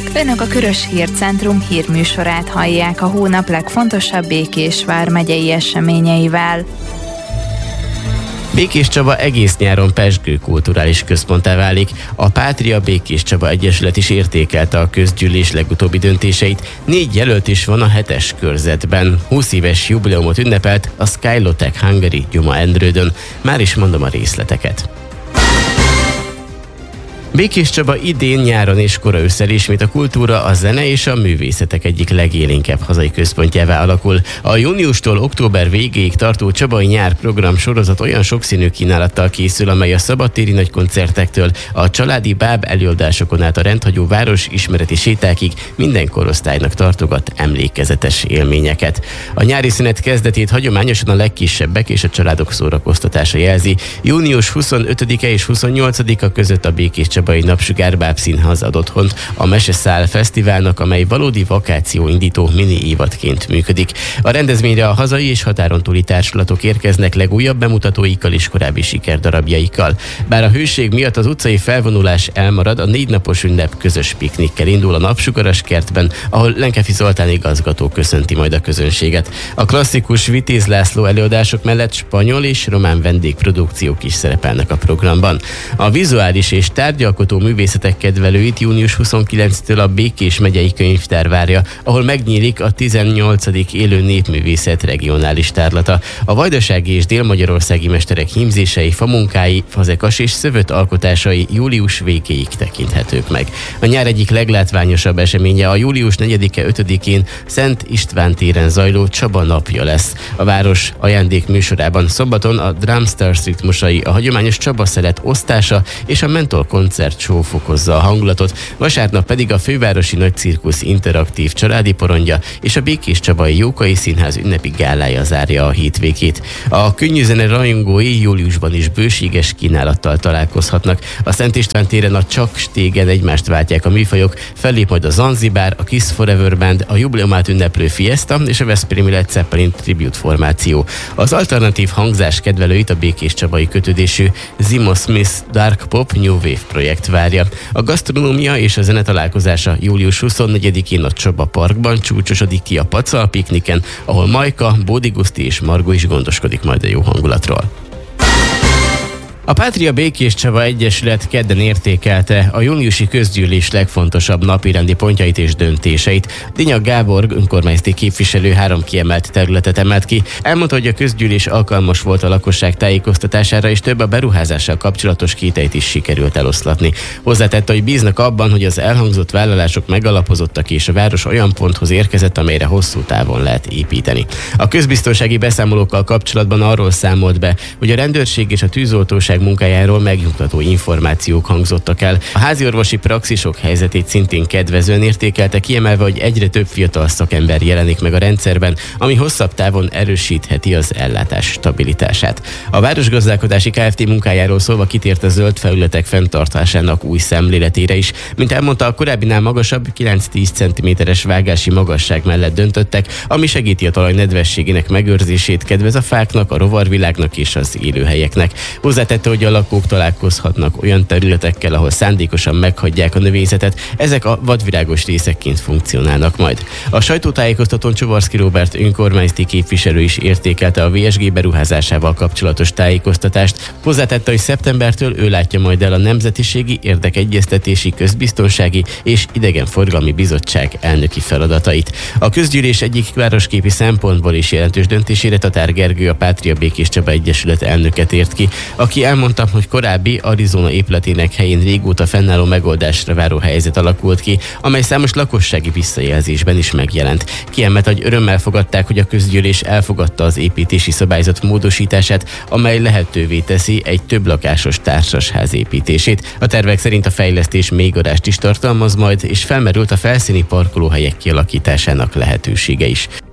Önök a Körös Hírcentrum hírműsorát hallják a hónap legfontosabb Békés vármegyei eseményeivel. Békés Csaba egész nyáron pezsgő kulturális központtá válik. A Pátria Békés Csaba Egyesület is értékelte a közgyűlés legutóbbi döntéseit. 4 jelölt is van a 7-es körzetben. 20 éves jubileumot ünnepelt a Skylotech Hungary Gyuma Endrődön. Már is mondom a részleteket. Békés Csaba idén nyáron és kora ősszel ismét a kultúra, a zene és a művészetek egyik legélénkebb hazai központjává alakul. A júniustól október végéig tartó Csabai Nyár program sorozat olyan sokszínű kínálattal készül, amely a szabadtéri nagykoncertektől a családi báb előadásokon át a rendhagyó város ismereti sétákig minden korosztálynak tartogat emlékezetes élményeket. A nyári szünet kezdetét hagyományosan a legkisebbek és a családok szórakoztatása jelzi. Június 25-e és 28-a között a Békés Csabai Napsugár Bábszínház ad otthont a Meseszál Fesztiválnak, amely valódi vakációindító mini évadként működik. A rendezvényre a hazai és határon túli társulatok érkeznek legújabb bemutatóikkal és korábbi sikerdarabjaikkal. Bár a hőség miatt az utcai felvonulás elmarad, a 4 napos ünnep közös piknikkel indul a Napsugaras kertben, ahol Lenkefi Zoltán igazgató köszönti majd a közönséget. A klasszikus Vitéz László előadások mellett spanyol és román vendégprodukciók is szerepelnek a programban. A vizuális és tárgyalkotó művészetek kedvelőit június 29-től a Békés megyei könyvtár várja, ahol megnyílik a 18. élő népművészet regionális tárlata. A vajdasági és délmagyarországi mesterek hímzései, famunkái, fazekas és szövött alkotásai július végéig tekinthetők meg. A nyár egyik leglátványosabb eseménye a július 4-e 5-én Szent István téren zajló Csaba napja lesz. A város ajándék műsorában szombaton a Drumstars ritmusai, a hagyományos Csaba szelet osztása és a Mentol koncertshow fokozza a hangulatot, vasárnap pedig a Fővárosi Nagycirkusz interaktív családi porondja és a Békés Csabai Jókai Színház ünnepi gálája zárja a hétvégét. A könnyűzene rajongói júliusban is bőséges kínálattal találkozhatnak. A Szent István téren a Csak Stégen egymást váltják a műfajok, fellép majd a Zanzibár, a Kiss Forever Band, a jubileumát ünneplő Fiesta és a Veszprémi Led Zeppelin tribute formáció. Az alternatív hangzás kedvelőit a Békés Csabai kötődésű Zimo Smith Dark Pop New Wave projekt várja. A gasztronómia és a zene találkozása július 24-én a Csaba Parkban csúcsosodik ki a Pacal pikniken, ahol Majka, Bódi Guszti és Margó is gondoskodik majd a jó hangulatról. A Pátria Békés Csaba Egyesület kedden értékelte a júniusi közgyűlés legfontosabb napirendi pontjait és döntéseit. Dinyak Gábor önkormányzati képviselő 3 kiemelt területet emelt ki. Elmondta, hogy a közgyűlés alkalmas volt a lakosság tájékoztatására, és több a beruházással kapcsolatos kételyt is sikerült eloszlatni. Hozzátette, hogy bíznak abban, hogy az elhangzott vállalások megalapozottak, és a város olyan ponthoz érkezett, amelyre hosszú távon lehet építeni. A közbiztonsági beszámolókkal kapcsolatban arról számolt be, hogy a rendőrség és a tűzoltóság munkájáról megnyugtató információk hangzottak el. A háziorvosi praxisok helyzetét szintén kedvezően értékelte, kiemelve, hogy egyre több fiatal szakember jelenik meg a rendszerben, ami hosszabb távon erősítheti az ellátás stabilitását. A Városgazdálkodási Kft. Munkájáról szólva kitért a zöld felületek fenntartásának új szemléletére is. Mint elmondta, a korábbinál magasabb 9-10 cm-es vágási magasság mellett döntöttek, ami segíti a talaj nedvességének megőrzését, kedvez a fáknak, a rovarvilágnak és az élőhelyeknek. Hozzátette, hogy a lakók találkozhatnak olyan területekkel, ahol szándékosan meghagyják a növényzetet, ezek a vadvirágos részekként funkcionálnak majd. A sajtótájékoztatón Csuvarszky Róbert önkormányzati képviselő is értékelte a VSG beruházásával kapcsolatos tájékoztatást. Hozzátette, hogy szeptembertől ő látja majd el a Nemzetiségi Érdekegyeztetési, Közbiztonsági és Idegenforgalmi Bizottság elnöki feladatait. A közgyűlés egyik városképi szempontból is jelentős döntésére Tatár Gergő, a Pátria Békés Csaba Egyesület elnöke tért ki, aki elmondta, hogy korábbi Arizona épületének helyén régóta fennálló megoldásra váró helyzet alakult ki, amely számos lakossági visszajelzésben is megjelent. Kiemelt, hogy örömmel fogadták, hogy a közgyűlés elfogadta az építési szabályzat módosítását, amely lehetővé teszi egy több lakásos társasház építését. A tervek szerint a fejlesztés még garást is tartalmaz majd, és felmerült a felszíni parkolóhelyek kialakításának lehetősége is.